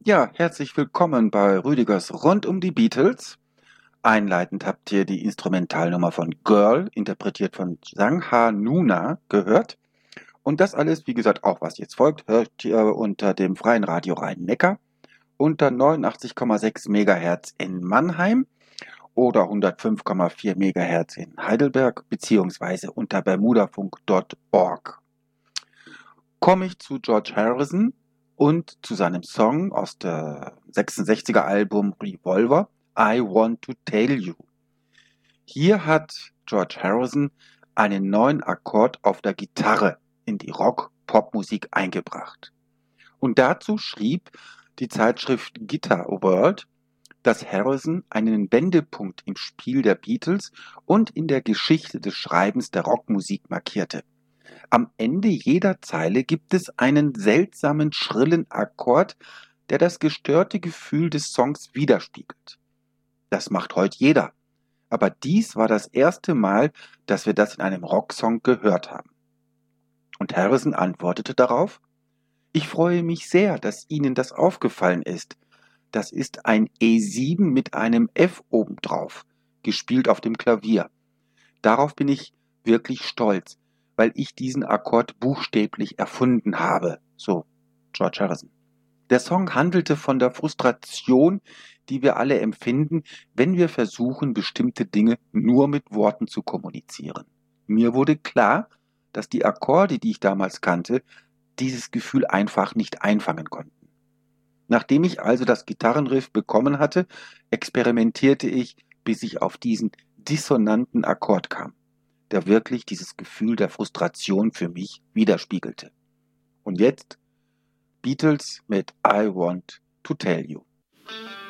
Ja, herzlich willkommen bei Rüdigers Rund um die Beatles. Einleitend habt ihr die Instrumentalnummer von Girl, interpretiert von Sangha Nuna, gehört. Und das alles, wie gesagt, auch was jetzt folgt, hört ihr unter dem freien Radio Rhein-Neckar unter 89,6 Megahertz in Mannheim oder 105,4 Megahertz in Heidelberg beziehungsweise unter bermudafunk.org. Komme ich zu George Harrison und zu seinem Song aus der 66er Album Revolver, I Want to Tell You. Hier hat George Harrison einen neuen Akkord auf der Gitarre in die Rock-Pop-Musik eingebracht. Und dazu schrieb die Zeitschrift Guitar World, dass Harrison einen Wendepunkt im Spiel der Beatles und in der Geschichte des Schreibens der Rockmusik markierte. Am Ende jeder Zeile gibt es einen seltsamen, schrillen Akkord, der das gestörte Gefühl des Songs widerspiegelt. Das macht heute jeder. Aber dies war das erste Mal, dass wir das in einem Rocksong gehört haben. Und Harrison antwortete darauf: Ich freue mich sehr, dass Ihnen das aufgefallen ist. Das ist ein E7 mit einem F obendrauf, gespielt auf dem Klavier. Darauf bin ich wirklich stolz, weil ich diesen Akkord buchstäblich erfunden habe, so George Harrison. Der Song handelte von der Frustration, die wir alle empfinden, wenn wir versuchen, bestimmte Dinge nur mit Worten zu kommunizieren. Mir wurde klar, dass die Akkorde, die ich damals kannte, dieses Gefühl einfach nicht einfangen konnten. Nachdem ich also das Gitarrenriff bekommen hatte, experimentierte ich, bis ich auf diesen dissonanten Akkord kam, der wirklich dieses Gefühl der Frustration für mich widerspiegelte. Und jetzt Beatles mit I Want to Tell You.